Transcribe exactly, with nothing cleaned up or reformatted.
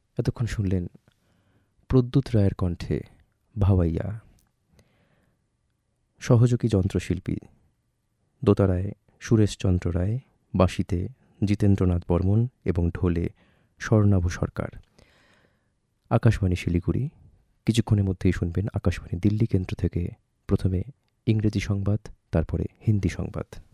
এতক্ষণ শুনলেন প্রদ্যুৎ রায়ের কণ্ঠে ভাওয়াইয়া। সহযোগী যন্ত্রশিল্পী দোতারায় সুরেশচন্দ্র রায়, বাঁশিতে জিতেন্দ্রনাথ বর্মন এবং ঢোলে স্বর্ণাভ সরকার। আকাশবাণী শিলিগুড়ি। কিছুক্ষণের মধ্যেই শুনবেন আকাশবাণী দিল্লি কেন্দ্র থেকে প্রথমে ইংরেজি সংবাদ, তারপরে হিন্দি সংবাদ।